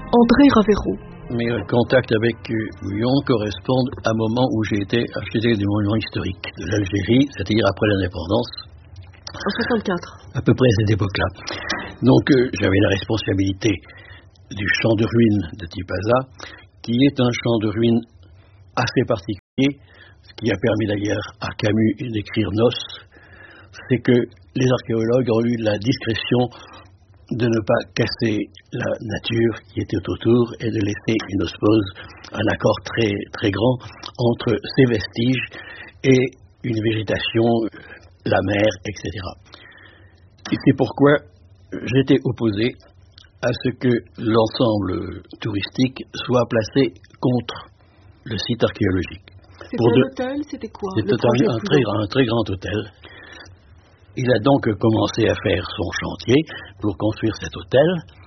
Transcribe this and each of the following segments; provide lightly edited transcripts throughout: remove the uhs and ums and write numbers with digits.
André Ravero. Mes contacts avec Pouillon correspondent à un moment où j'ai été architecte du monument historique de l'Algérie, c'est-à-dire après l'indépendance. En 64. À peu près à cette époque-là. Donc j'avais la responsabilité du champ de ruines de Tipaza, qui est un champ de ruines assez particulier, ce qui a permis d'ailleurs à Camus d'écrire Nos, c'est que les archéologues ont eu la discrétion de ne pas casser la nature qui était autour et de laisser une osmose, un accord très, très grand entre ces vestiges et une végétation, la mer, etc. Et c'est pourquoi j'étais opposé à ce que l'ensemble touristique soit placé contre le site archéologique. C'était un hôtel, c'était quoi? C'était un très grand hôtel. Il a donc commencé à faire son chantier pour construire cet hôtel.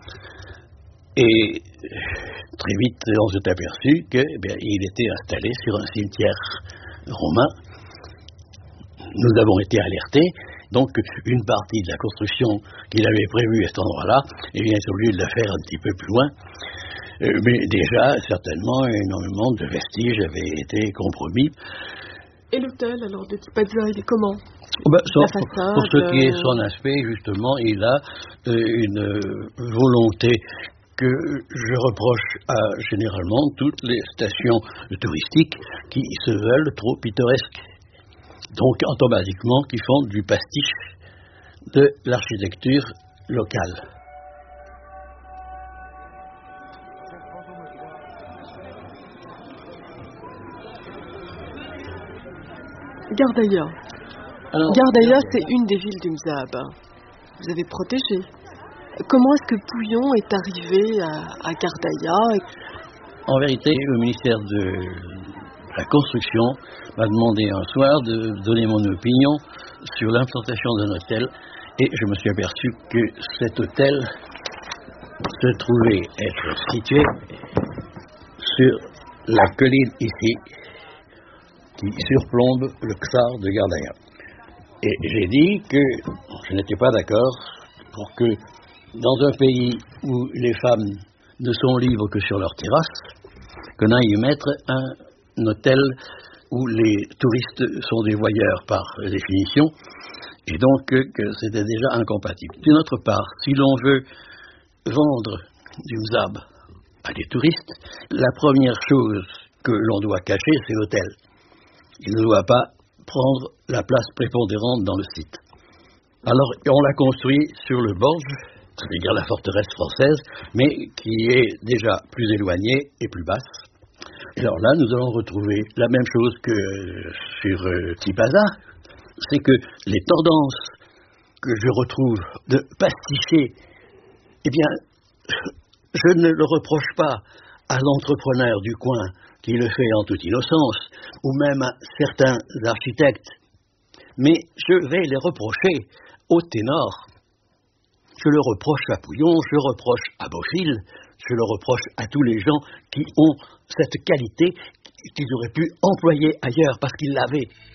Et très vite, on s'est aperçu qu'il était installé sur un cimetière romain. Nous avons été alertés. Donc, une partie de la construction qu'il avait prévue à cet endroit-là, il est obligé de la faire un petit peu plus loin. Mais déjà, certainement, énormément de vestiges avaient été compromis. Et l'hôtel, alors, de Tipaza, il est comment? Pour ce qui est son aspect, justement, il a une volonté que je reproche généralement toutes les stations touristiques qui se veulent trop pittoresques. Donc, automatiquement, qui font du pastiche de l'architecture locale. Gardaïa. Gardaïa, c'est une des villes du Mzab. Vous avez protégé. Comment est-ce que Pouillon est arrivé à Gardaïa? En vérité, le ministère de la Construction m'a demandé un soir de donner mon opinion sur l'implantation d'un hôtel et je me suis aperçu que cet hôtel se trouvait être situé sur la colline ici qui surplombe le Ksar de Gardaïa. Et j'ai dit que je n'étais pas d'accord pour que dans un pays où les femmes ne sont libres que sur leur terrasse, qu'on aille y mettre un hôtel où les touristes sont des voyeurs par définition, et donc que c'était déjà incompatible. D'une autre part, si l'on veut vendre du Mzab à des touristes, la première chose que l'on doit cacher, c'est l'hôtel. Il ne doit pas prendre la place prépondérante dans le site. Alors, on l'a construit sur le Borge, c'est-à-dire la forteresse française, mais qui est déjà plus éloignée et plus basse. Et alors là, nous allons retrouver la même chose que sur Tipaza, c'est que les tendances que je retrouve de pasticher, eh bien, je ne le reproche pas à l'entrepreneur du coin qui le fait en toute innocence, ou même à certains architectes, mais je vais les reprocher aux ténors. Je le reproche à Pouillon, je le reproche à Bofill, je le reproche à tous les gens qui ont cette qualité qu'ils auraient pu employer ailleurs parce qu'ils l'avaient.